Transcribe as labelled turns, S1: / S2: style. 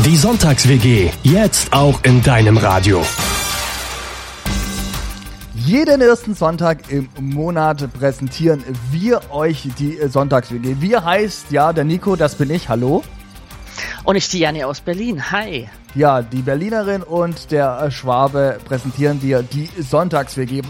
S1: Die Sonntags-WG, jetzt auch in deinem Radio.
S2: Jeden ersten Sonntag im Monat präsentieren wir euch die Sonntags-WG. Wir heißt, ja, der Nico, das bin ich, hallo.
S3: Und ich, die Janni aus Berlin, hi.
S2: Ja, die Berlinerin und der Schwabe präsentieren dir die Sonntags-WG.